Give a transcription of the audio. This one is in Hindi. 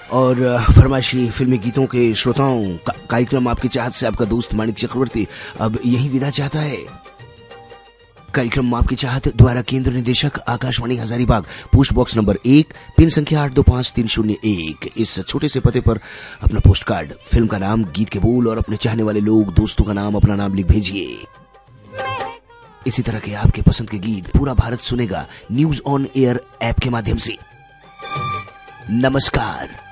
और फरमाइशी फिल्मी गीतों के श्रोताओं कार्यक्रम आपकी चाहत से आपका दोस्त मानिक चक्रवर्ती अब यही विदा चाहता है। कार्यक्रम आपकी चाहत द्वारा केंद्र निदेशक Akashvani Hazaribagh, post box number 1, pin संख्या 825301, इस छोटे से पते पर अपना पोस्ट कार्ड, फिल्म का नाम, गीत के बोल और अपने चाहने वाले लोग दोस्तों का नाम, अपना नाम लिख भेजिए। इसी तरह के आपके पसंद के गीत पूरा भारत सुनेगा न्यूज ऑन एयर ऐप के माध्यम से। नमस्कार।